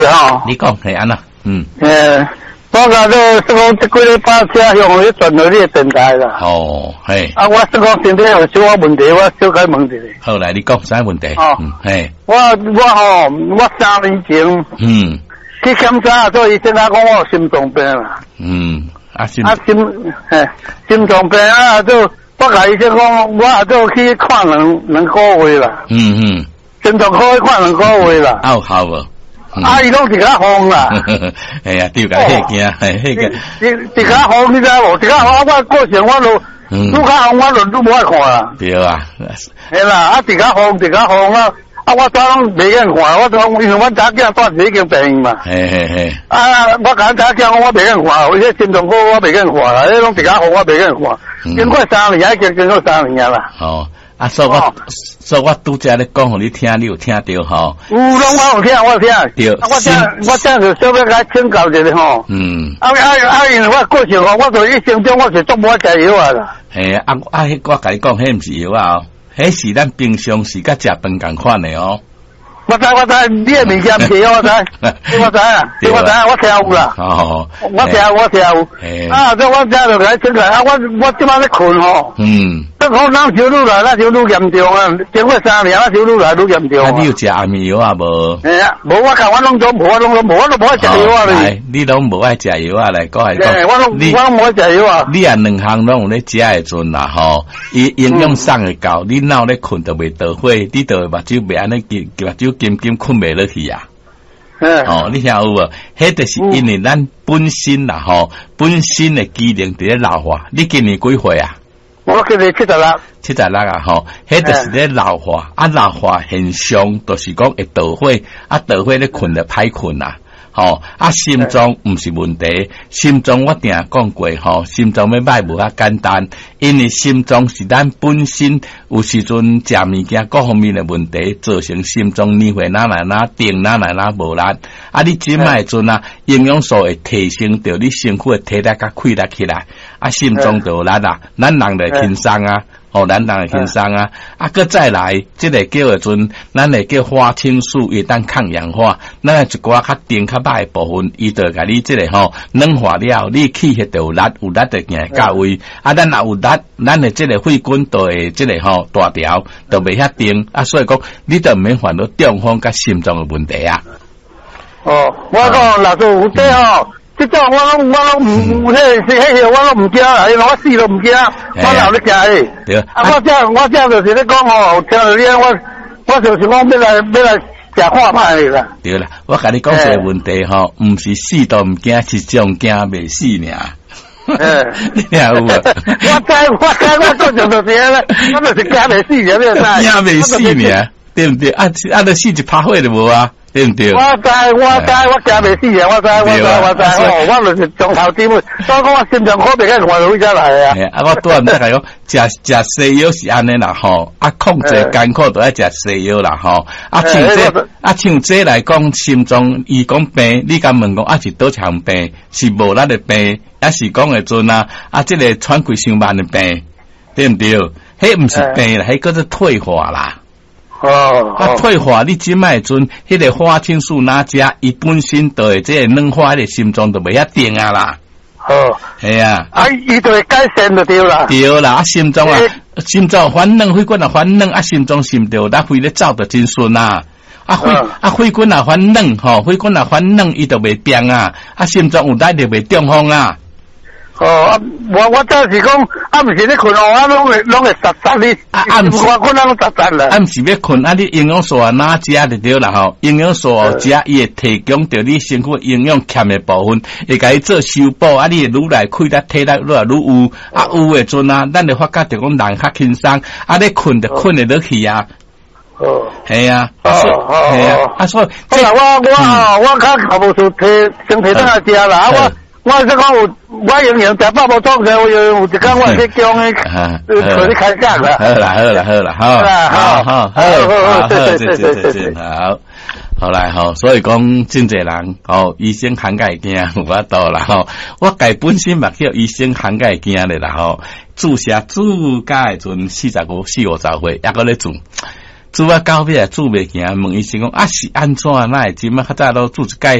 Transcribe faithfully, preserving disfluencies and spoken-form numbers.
哈。 你讲系安那？嗯。 诶。我讲这是讲这几日把车用去转到你的电台啦。 哦，嘿。 啊，我是讲身体有小可问题，我小可问题。 好来，你讲啥问题？ 哦， 嗯，嘿。 我我吼，我三年前嗯去检查，做医生啊讲我有心脏病啦。 嗯，啊心啊心嘿心脏病啊，就我甲医生讲，我啊就去看两两个月啦。 嗯嗯。 心脏科去看两个月啦。 有效无？ 啊！伊拢直甲风啦， 哎呀，丢甲迄惊，嘿，迄个， 直直甲风，你知无？直甲风，我过程我都，愈较风我就愈无爱看啦。 对啊， 系啦，啊，直甲风，直甲风啊，啊，我早拢袂愿看，我讲因为我早囝带一间病嘛。 嘿嘿嘿。 啊，我甲早囝我袂愿看，有些心脏科我袂愿看啦，迄种直甲风我袂愿看，经过三年，已经经过三年啦。 哦。啊，所以我，所以我拄则咧讲互你听，你有听到吼？ 有，拢我有听，我有听。 对， 我这我这就小要甲请教一下吼。嗯。啊啊啊！因为我过程吼，我做一生中我是做无食药啊啦。 嘿啊啊！迄我甲你讲，迄毋是药啊，迄是咱平常时甲食饭共款的哦。 我知我知，你的物件唔是我知，我知啊，我知，我听有啦。哦，我听我听有。啊，这我这就来请教啊，我我即摆咧困吼。嗯。这可能烧愈来，那就愈严重啊！经过三年，那烧愈来愈严重。 啊，你有食安眠药啊无？ 哎呀，无我讲，我拢总无，我拢无，我都无爱食药啊咧。你拢无爱食药啊来，讲来讲。 我拢我拢无爱食药啊。 你啊两项拢有咧食的阵啦吼，伊营养送会到，你脑咧困就袂倒火，你就目睭袂安尼金目睭金金困袂落去啊。嗯。哦，你听有无？迄就是因为咱本身啦吼，本身的机能伫咧老化。你今年几岁啊？ 我今年七十六， 七十六啊，吼，迄就是咧老化，啊老化现象，就是讲会倒火，啊倒火咧困咧歹困啊，吼，啊心脏毋是问题，心脏我定讲过吼，心脏要歹无遐简单，因为心脏是咱本身有时阵食物件各方面的问题，造成心脏年岁哪来哪定哪来哪无力，啊你即摆阵啊营养素会提升着你身躯的体力甲气力起来。啊，心脏就有力啦，咱人就轻松啊，哦，咱人就轻松啊，啊，搁再来，即个叫的阵，咱会叫花青素，伊当抗氧化，咱一寡较甜较歹的部分，伊就甲你即个吼软化了，你气血就有力，有力就行到位，啊，咱若有力，咱的即个血管就会即个吼大条，就袂遐甜，啊，所以讲你就毋免烦恼中风甲心脏的问题啊。 哦，我讲老师有这吼。即种我拢我拢唔，迄迄个我拢唔惊啦，因为我死都唔惊，我老咧惊诶。对。啊，我这我这就是咧讲吼，听到你我我就是讲要来要来食看歹诶啦。对啦，我甲你讲一个问题吼，毋是死都唔惊，是种惊袂死尔。嗯，你听有无？我知我知我讲就是咧，我就是惊袂死尔，你知？ 惊袂死尔，对毋对？啊啊，著死一拍火就无啊。对唔对？ 我知，我知，我惊袂死啊！我知，我知，我知，哦，我就是从头至尾，所以讲我心脏科别个看到位才来啊。 啊，我拄仔在讲，食食西药是安尼啦吼，啊，控制艰苦都爱食西药啦吼。啊，像这啊，像这来讲，心脏伊讲病，你敢问讲啊是倒项病？是无力的病，还是讲的阵啊？啊，这个喘气伤慢的病，对唔对？迄毋是病啦，迄叫做退化啦。哦，啊，退化，你即摆阵，迄个花青素哪食，伊本身就会即个软化，迄个心脏就袂遐定啊啦。哦，系啊， 啊，伊就会改善就对啦。 对啦，啊，心脏啊，心脏反软，血管啊反软，啊，心脏心着那肺咧走得真顺啊。啊，血啊，血管啊反软，吼，血管啊反软，伊就袂变啊。啊，心脏有力就袂中风啊。 哦，我我就是讲，啊，毋是咧困哦，啊，拢会拢会杂杂哩，啊，啊，毋是我困啊，拢杂杂啦。 啊，毋是要困，啊，你营养素啊哪食就对啦吼，营养素食，伊会提供着你身躯营养欠的部分，会甲伊做修补，啊，你会愈来气力体力愈来愈有，啊，有诶阵啊，咱就发觉着讲人较轻松，啊，你困就困会落去啊。哦，系啊，哦哦，系啊，啊，所以， 好啦，我我我较靠无出摕先摕倒来食啦，啊我。我是讲有，我营养食饱无创啥，我有有一天我去叫你，呃，你开讲啦。 好啦，好啦，好啦，好，好，好，好，好，对对对对对，好，好来吼，所以讲真侪人吼，医生涵盖惊有法度啦吼，我家本身嘛叫医生涵盖惊咧啦吼，注射注甲诶阵四十五四五十岁，抑个咧做。 煮啊到尾啊煮袂行，问医生讲啊是安怎啊？那会针啊？较早都煮一解